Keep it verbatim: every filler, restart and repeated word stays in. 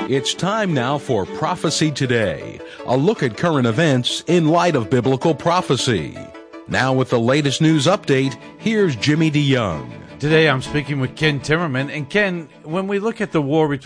It's time now for Prophecy Today, a look at current events in light of biblical prophecy. Now with the latest news update, here's Jimmy DeYoung. Today I'm speaking with Ken Timmerman. And Ken, when we look at the war between